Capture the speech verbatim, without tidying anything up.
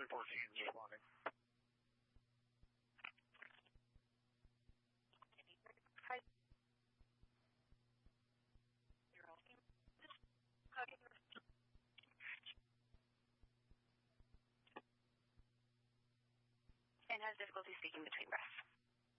three fourteen is responding. And has difficulty speaking between breaths.